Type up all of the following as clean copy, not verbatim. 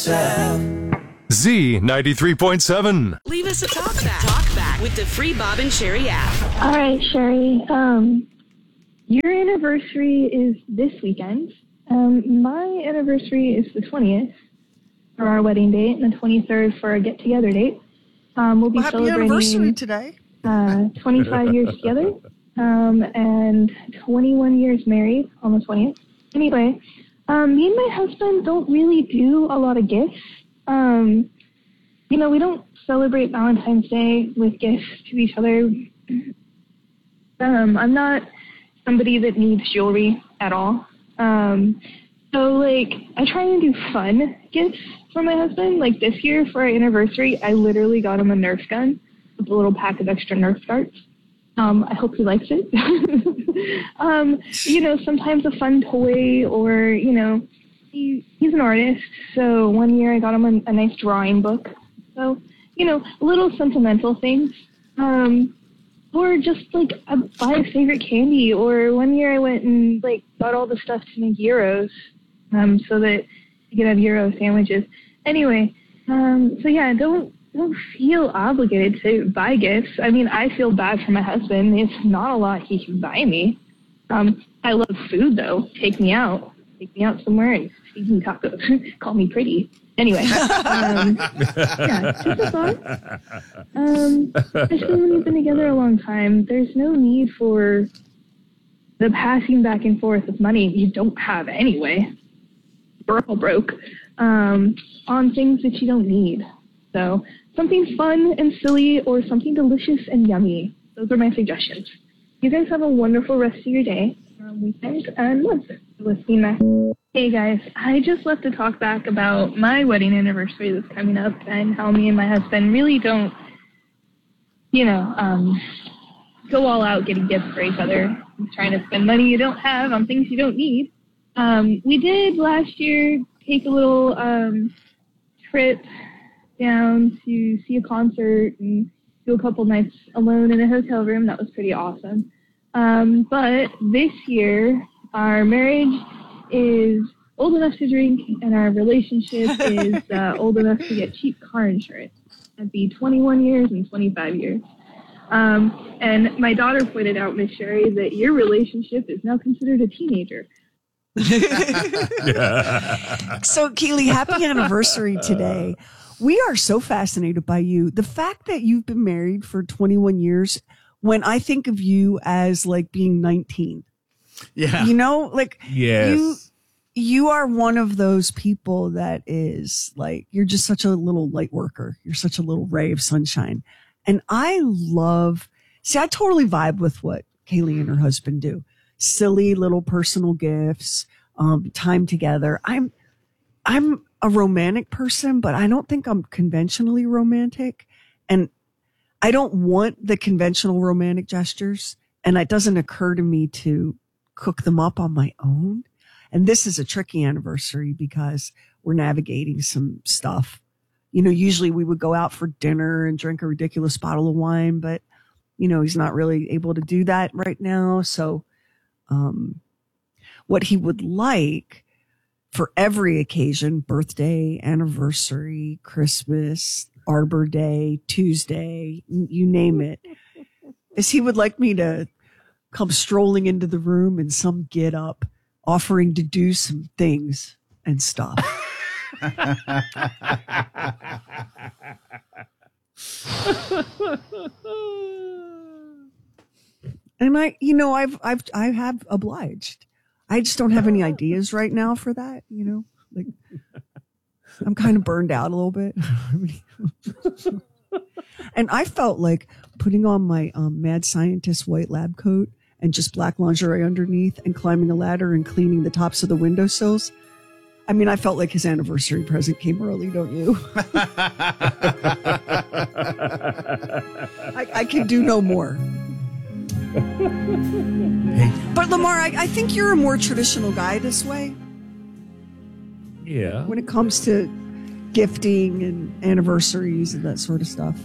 Z93.7. Leave us a talk back with the free Bob and Sherry app. All right, Sherry. Your anniversary is this weekend. My anniversary is the 20th for our wedding date and the 23rd for our get-together date. We'll be happy anniversary today. 25 years together and 21 years married on the 20th. Anyway, me and my husband don't really do a lot of gifts. We don't celebrate Valentine's Day with gifts to each other. I'm not somebody that needs jewelry at all. So, I try and do fun gifts for my husband. Like, this year for our anniversary, I literally got him a Nerf gun with a little pack of extra Nerf darts. I hope he likes it. Sometimes a fun toy or, he's an artist. So one year I got him a nice drawing book. So, little sentimental things. Or just, buy a favorite candy. Or one year I went and, got all the stuff to make gyros so that I could have gyro sandwiches. Anyway, don't feel obligated to buy gifts. I mean, I feel bad for my husband. It's not a lot he can buy me. I love food, though. Take me out somewhere and feed me tacos. Call me pretty. Anyway, just a thought. Especially when you've been together a long time, there's no need for the passing back and forth of money you don't have anyway. We're all broke on things that you don't need. So something fun and silly or something delicious and yummy. Those are my suggestions. You guys have a wonderful rest of your day, weekend, and month. Listening back. Hey guys, I just left a talk back about my wedding anniversary that's coming up and how me and my husband really don't, go all out getting gifts for each other. Trying to spend money you don't have on things you don't need. We did last year take a little trip down to see a concert and do a couple nights alone in a hotel room. That was pretty awesome. But this year, our marriage is old enough to drink and our relationship is old enough to get cheap car insurance. That'd be 21 years and 25 years. And my daughter pointed out, Miss Sherry, that your relationship is now considered a teenager. So, Keely, happy anniversary today. We are so fascinated by you. The fact that you've been married for 21 years, when I think of you as being 19. Yeah. Yes. You are one of those people that is you're just such a little light worker. You're such a little ray of sunshine. And I totally vibe with what Kaylee and her husband do. Silly little personal gifts, time together. I'm a romantic person, but I don't think I'm conventionally romantic. And I don't want the conventional romantic gestures. And it doesn't occur to me to cook them up on my own. And this is a tricky anniversary because we're navigating some stuff. Usually we would go out for dinner and drink a ridiculous bottle of wine, but he's not really able to do that right now. So, what he would like for every occasion, birthday, anniversary, Christmas, Arbor Day, Tuesday, you name it, is he would like me to come strolling into the room in some get up, offering to do some things and stuff. And I have obliged. I just don't have any ideas right now for that, I'm kind of burned out a little bit. And I felt like putting on my mad scientist white lab coat and just black lingerie underneath and climbing a ladder and cleaning the tops of the windowsills. I mean, I felt like his anniversary present came early, don't you? I could do no more. But Lamar, I think you're a more traditional guy this way. Yeah. When it comes to gifting and anniversaries and that sort of stuff.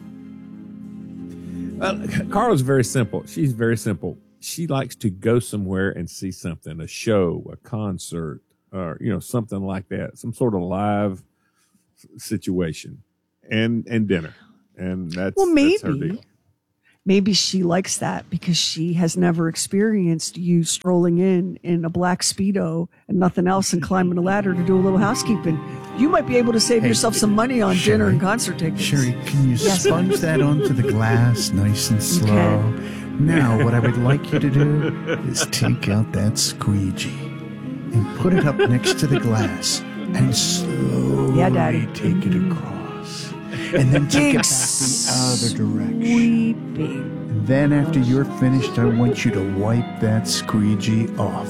Carla's very simple. She's very simple. She likes to go somewhere and see something, a show, a concert, or, something like that. Some sort of live situation and dinner. And that's her deal. Maybe she likes that because she has never experienced you strolling in a black Speedo and nothing else and climbing a ladder to do a little housekeeping. You might be able to save yourself some money on dinner and concert tickets. Sherry, can you sponge that onto the glass nice and slow? Now, what I would like you to do is take out that squeegee and put it up next to the glass and slowly take it across. And then take it back the other direction. And then after you're finished, I want you to wipe that squeegee off.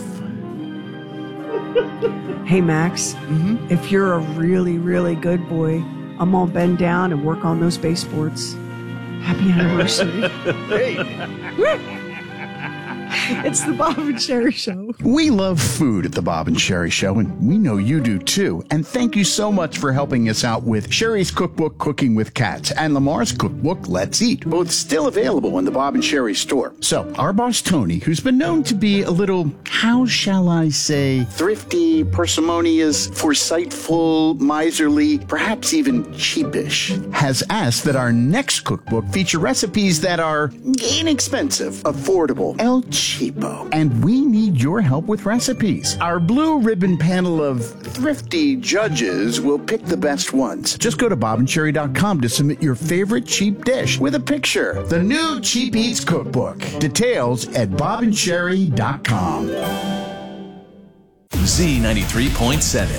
Hey, Max, if you're a really, really good boy, I'm going to bend down and work on those baseboards. Happy anniversary. It's the Bob and Sherry Show. We love food at the Bob and Sherry Show, and we know you do too. And thank you so much for helping us out with Sherry's cookbook, Cooking with Cats, and Lamar's cookbook, Let's Eat, both still available in the Bob and Sherry store. So, our boss Tony, who's been known to be a little, how shall I say, thrifty, parsimonious, foresightful, miserly, perhaps even cheapish, has asked that our next cookbook feature recipes that are inexpensive, affordable, El Cheapo, and we need your help with recipes. Our blue ribbon panel of thrifty judges will pick the best ones. Just go to bobandcherry.com to submit your favorite cheap dish with a picture. The new Cheap Eats Cookbook. Details at bobandcherry.com. Z93.7.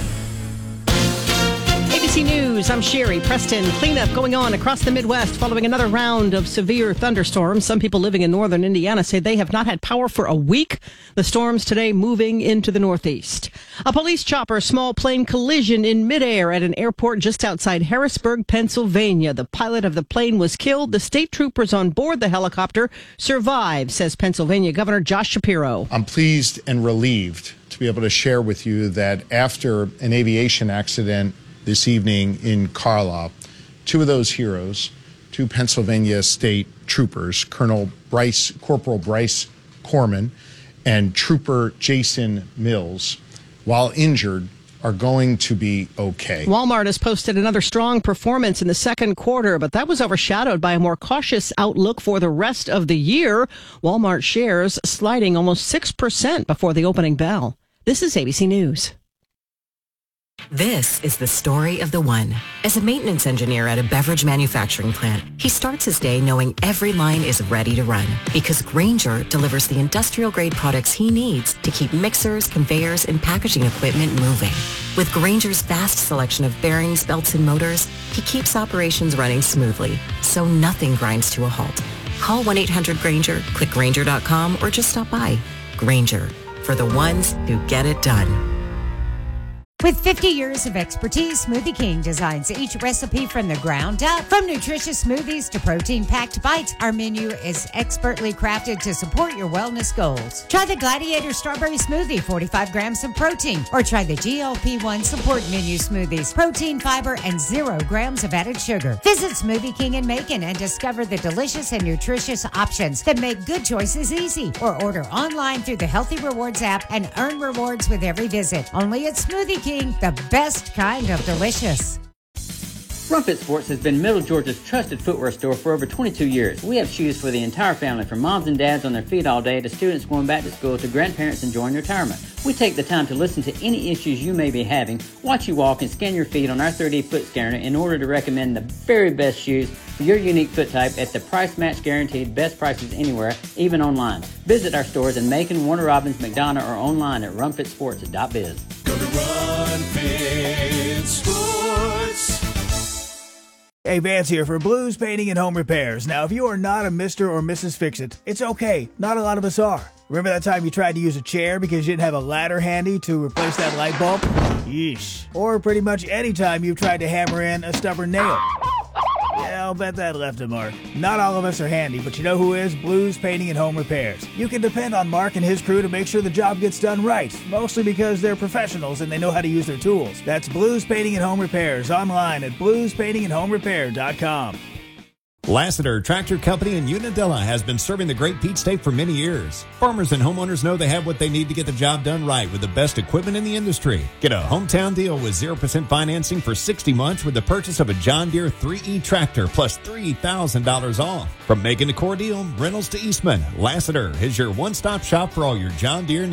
ABC News, I'm Sherry. Preston, cleanup going on across the Midwest following another round of severe thunderstorms. Some people living in northern Indiana say they have not had power for a week. The storms today moving into the Northeast. A police chopper small plane collision in midair at an airport just outside Harrisburg, Pennsylvania. The pilot of the plane was killed. The state troopers on board the helicopter survived, says Pennsylvania Governor Josh Shapiro. I'm pleased and relieved to be able to share with you that after an aviation accident this evening in Carlisle, two of those heroes, two Pennsylvania state troopers, Corporal Bryce Corman and Trooper Jason Mills, while injured, are going to be okay. Walmart has posted another strong performance in the second quarter, but that was overshadowed by a more cautious outlook for the rest of the year. Walmart shares sliding almost 6% before the opening bell. This is ABC News. This is the story of the one. As a maintenance engineer at a beverage manufacturing plant, he starts his day knowing every line is ready to run because Grainger delivers the industrial-grade products he needs to keep mixers, conveyors, and packaging equipment moving. With Grainger's vast selection of bearings, belts, and motors, he keeps operations running smoothly, so nothing grinds to a halt. Call 1-800-GRAINGER, click Grainger.com, or just stop by. Grainger, for the ones who get it done. With 50 years of expertise, Smoothie King designs each recipe from the ground up. From nutritious smoothies to protein-packed bites, our menu is expertly crafted to support your wellness goals. Try the Gladiator Strawberry Smoothie, 45 grams of protein, or try the GLP-1 Support Menu Smoothies, protein, fiber, and 0 grams of added sugar. Visit Smoothie King in Macon and discover the delicious and nutritious options that make good choices easy. Or order online through the Healthy Rewards app and earn rewards with every visit. Only at Smoothie King, the best kind of delicious. Rumfit Sports has been Middle Georgia's trusted footwear store for over 22 years. We have shoes for the entire family, from moms and dads on their feet all day to students going back to school to grandparents enjoying retirement. We take the time to listen to any issues you may be having, watch you walk, and scan your feet on our 3D foot scanner in order to recommend the very best shoes for your unique foot type at the price match guaranteed, best prices anywhere, even online. Visit our stores in Macon, Warner Robins, McDonough, or online at rumfitsports.biz. Go to Run Fit Sports. Hey, Vance here for Blues Painting and Home Repairs. Now, if you are not a Mr. or Mrs. Fix-It, it's okay. Not a lot of us are. Remember that time you tried to use a chair because you didn't have a ladder handy to replace that light bulb? Yeesh. Or pretty much any time you've tried to hammer in a stubborn nail. Yeah, I'll bet that left a mark. Not all of us are handy, but you know who is? Blues Painting and Home Repairs. You can depend on Mark and his crew to make sure the job gets done right, mostly because they're professionals and they know how to use their tools. That's Blues Painting and Home Repairs, online at bluespaintingandhomerepair.com. Lassiter Tractor Company in Unadilla has been serving the Great Peach State for many years. Farmers and homeowners know they have what they need to get the job done right with the best equipment in the industry. Get a hometown deal with 0% financing for 60 months with the purchase of a John Deere 3E tractor plus $3,000 off. From Macon to Cordele, Reynolds to Eastman, Lassiter is your one-stop shop for all your John Deere needs.